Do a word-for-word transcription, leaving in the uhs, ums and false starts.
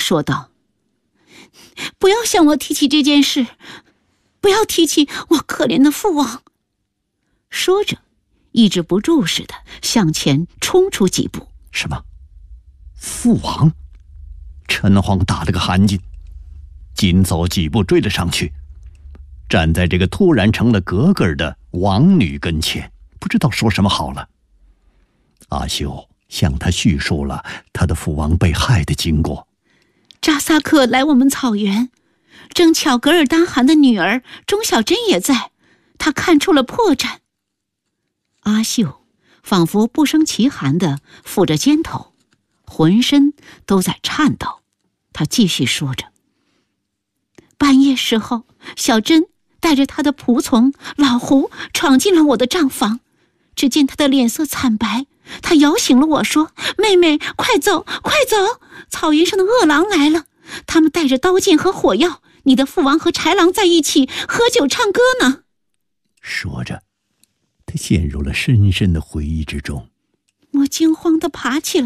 说道：“不要向我提起这件事，不要提起我可怜的父王。”说着，抑制不住似的向前冲出几步。 什么？父王？陈皇打了个寒噤，紧走几步追了上去，站在这个突然成了格格的王女跟前，不知道说什么好了。阿修向他叙述了他的父王被害的经过。 扎萨克来我们草原，正巧噶尔丹汗的女儿钟小珍也在，他看出了破绽。阿秀仿佛不胜其寒地抚着肩头，浑身都在颤抖。他继续说着：“半夜时候，小珍带着她的仆从老胡闯进了我的帐房，只见她的脸色惨白。她摇醒了我说：‘妹妹，快走，快走！草原上的恶狼来了，他们带着刀剑和火药，你的父王和豺狼在一起喝酒唱歌呢。’” 说着，他陷入了深深的回忆之中。 我惊慌地爬起来，